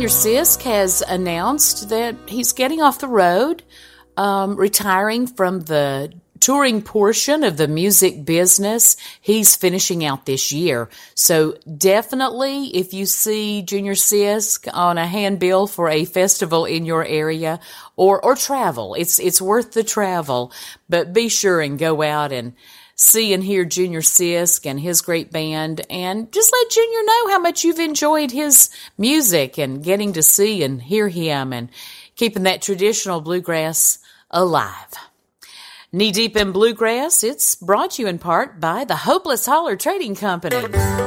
Junior Sisk has announced that he's getting off the road, retiring from the touring portion of the music business. He's finishing out this year. So definitely, if you see Junior Sisk on a handbill for a festival in your area, or travel, it's worth the travel. But be sure and go out and see and hear Junior Sisk and his great band, and just let Junior know how much you've enjoyed his music and getting to see and hear him and keeping that traditional bluegrass alive. Knee Deep in Bluegrass, it's brought to you in part by the Hopeless Holler Trading Company.